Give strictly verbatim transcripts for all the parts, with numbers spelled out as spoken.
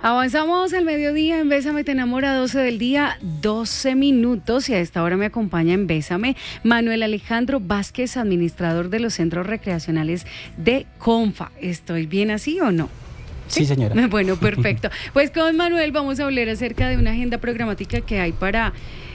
Avanzamos al mediodía en Bésame te enamora, doce del día, doce minutos, y a esta hora me acompaña en Bésame Manuel Alejandro Vázquez, administrador de los centros recreacionales de Confa. ¿Estoy bien así o no? Sí, sí, señora. Bueno, perfecto. Pues con Manuel vamos a hablar acerca de una agenda programática que hay para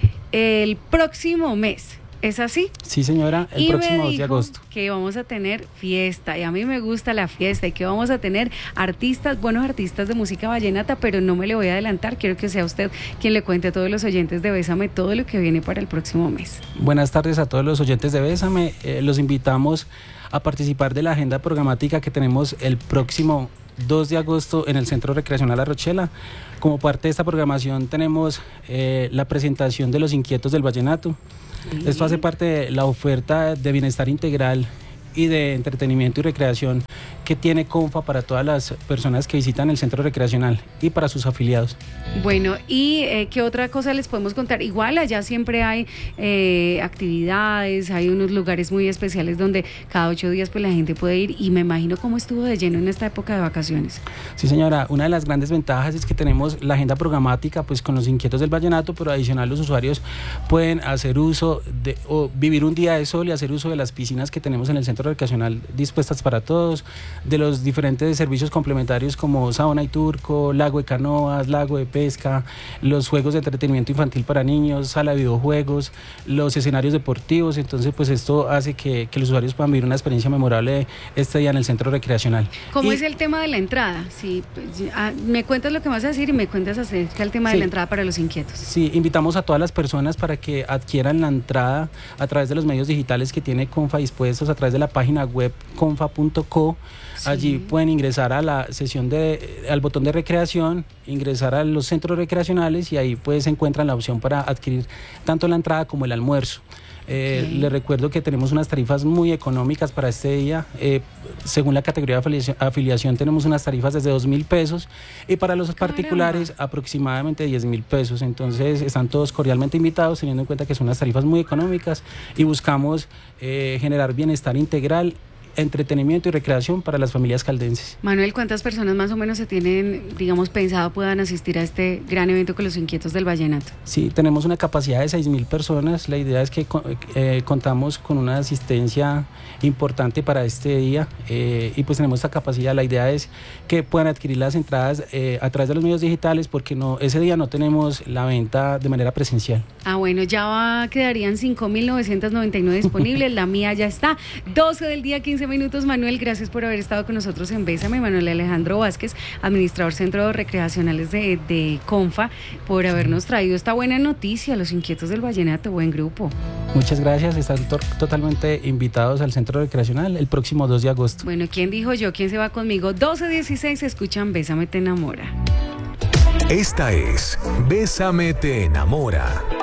el próximo mes. ¿Es así? Sí, señora, el y próximo me dos de agosto. Que vamos a tener fiesta, y a mí me gusta la fiesta, y que vamos a tener artistas, buenos artistas de música vallenata, pero no me le voy a adelantar, quiero que sea usted quien le cuente a todos los oyentes de Bésame todo lo que viene para el próximo mes. Buenas tardes a todos los oyentes de Bésame, eh, los invitamos a participar de la agenda programática que tenemos el próximo dos de agosto en el Centro Recreacional La Rochela. Como parte de esta programación tenemos eh, la presentación de Los Inquietos del Vallenato. Sí. Esto hace parte de la oferta de bienestar integral y de entretenimiento y recreación que tiene Confa para todas las personas que visitan el centro recreacional y para sus afiliados. Bueno, ¿y eh, qué otra cosa les podemos contar? Igual allá siempre hay eh, actividades, hay unos lugares muy especiales donde cada ocho días pues la gente puede ir, y me imagino cómo estuvo de lleno en esta época de vacaciones. Sí, señora, una de las grandes ventajas es que tenemos la agenda programática pues con los Inquietos del Vallenato, pero adicional los usuarios pueden hacer uso de, o vivir un día de sol y hacer uso de las piscinas que tenemos en el centro recreacional dispuestas para todos, de los diferentes servicios complementarios como sauna y turco, lago de canoas, lago de pesca, los juegos de entretenimiento infantil para niños, sala de videojuegos, los escenarios deportivos. Entonces pues esto hace que, que los usuarios puedan vivir una experiencia memorable este día en el centro recreacional. ¿Cómo y, es el tema de la entrada? Sí, pues, ah, me cuentas lo que vas a decir y me cuentas acerca del tema sí, de la entrada para los inquietos. Sí, invitamos a todas las personas para que adquieran la entrada a través de los medios digitales que tiene Confa dispuestos, a través de la página web confa punto co. Sí. Allí pueden ingresar a la sesión de, al botón de recreación, ingresar a los centros recreacionales, y ahí pues se encuentran la opción para adquirir tanto la entrada como el almuerzo. Eh, okay. Les recuerdo que tenemos unas tarifas muy económicas para este día. Eh, según la categoría de afiliación, afiliación tenemos unas tarifas desde dos mil pesos, y para los Caramba. particulares aproximadamente diez mil pesos. Entonces están todos cordialmente invitados, teniendo en cuenta que son unas tarifas muy económicas, y buscamos eh, generar bienestar integral, entretenimiento y recreación para las familias caldenses. Manuel, ¿cuántas personas más o menos se tienen, digamos, pensado puedan asistir a este gran evento con los Inquietos del Vallenato? Sí, tenemos una capacidad de seis mil personas. La idea es que eh, contamos con una asistencia importante para este día, eh, y pues tenemos esta capacidad. La idea es que puedan adquirir las entradas eh, a través de los medios digitales, porque no, ese día no tenemos la venta de manera presencial. Ah, bueno, ya va, quedarían cinco mil novecientos noventa y nueve disponibles, la mía ya está. doce del día, quince minutos. Manuel, gracias por haber estado con nosotros en Bésame. Manuel Alejandro Vázquez, administrador Centros Recreacionales de, de Confa, por habernos traído esta buena noticia, Los Inquietos del Vallenato. Buen grupo. Muchas gracias, están to- totalmente invitados al Centro Recreacional el próximo dos de agosto. Bueno, ¿quién dijo yo? ¿Quién se va conmigo? doce dieciséis, escuchan Bésame te enamora. Esta es Bésame te enamora.